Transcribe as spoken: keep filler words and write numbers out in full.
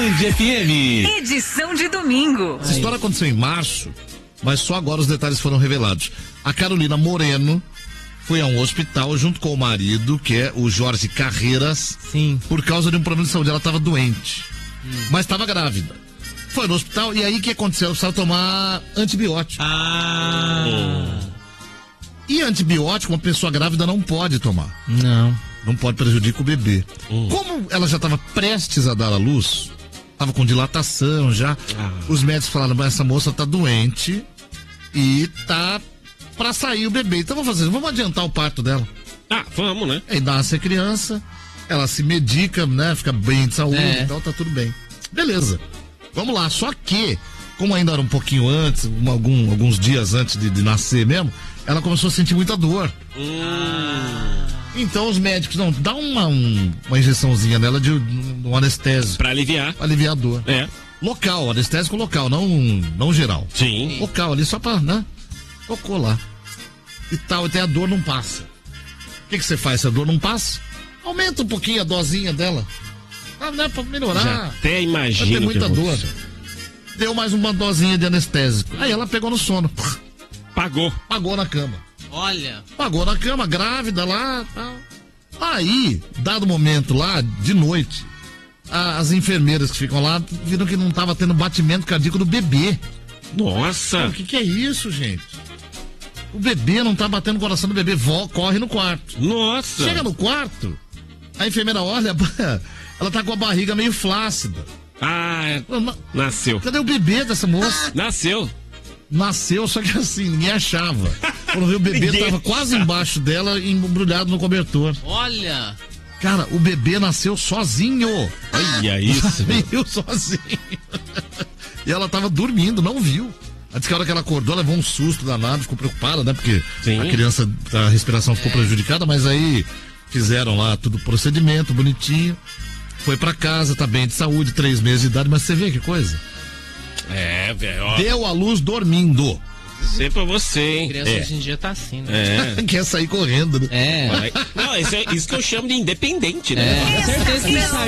Band F M. Edição de domingo. Essa história aconteceu em março, mas só agora os detalhes foram revelados. A Carolina Moreno foi a um hospital junto com o marido, que é o Jorge Carreiras, Sim. por causa de um problema de saúde. Ela estava doente, hum. mas estava grávida. Foi no hospital e aí o que aconteceu? Ela precisava tomar antibiótico. Ah. Oh. E antibiótico uma pessoa grávida não pode tomar. Não. Não pode prejudicar o bebê. Hum. Como ela já estava prestes a dar à luz, estava com dilatação já, ah. os médicos falaram, mas essa moça tá doente e tá pra sair o bebê. Então vamos fazer, vamos adiantar o parto dela. Ah, vamos, né? Aí nasce a criança, ela se medica, né? Fica bem de saúde, é. então tá tudo bem. Beleza. Vamos lá, só que, como ainda era um pouquinho antes, um, algum, alguns dias antes de, de nascer mesmo, ela começou a sentir muita dor. Hum. Então os médicos, não, dá uma, um, uma injeçãozinha nela de um anestésico. Pra aliviar. Pra aliviar a dor. É. Local, anestésico local, não, não geral. Sim. Local ali, só pra, né? Tocou lá. E tal, até a dor não passa. O que que você faz se a dor não passa? Aumenta um pouquinho a dosinha dela. Ah, né, pra melhorar. Já até imagino. Vai ter muita dor. Deu mais uma dosinha de anestésico. Aí ela pegou no sono. Pagou. Pagou na cama. Olha. Pagou na cama, grávida lá, tal. Aí, dado momento lá, de noite, a, as enfermeiras que ficam lá viram que não tava tendo batimento cardíaco do bebê. Nossa. O que que é isso, gente? O bebê não tá batendo o coração do bebê, vó, corre no quarto. Nossa. Chega no quarto, a enfermeira olha, ela tá com a barriga meio flácida. Ah, nasceu. Cadê o bebê dessa moça? Nasceu. Nasceu, só que assim, ninguém achava. Quando viu o bebê, tava quase embaixo dela, embrulhado no cobertor. Olha! Cara, o bebê nasceu sozinho. Olha isso. Nasceu sozinho. E ela tava dormindo, não viu. Antes que a hora que ela acordou, levou um susto danado, ficou preocupada, né? Porque Sim. a criança, a respiração ficou é. prejudicada, mas aí fizeram lá tudo procedimento, bonitinho. Foi pra casa, tá bem de saúde, três meses de idade, mas você vê que coisa? É, velho. Deu a luz dormindo. Sempre pra você, hein? A criança é. hoje em dia tá assim, né? É. Quer sair correndo, né? É. Não, isso, é, isso que eu chamo de independente, né? É, com certeza que sai.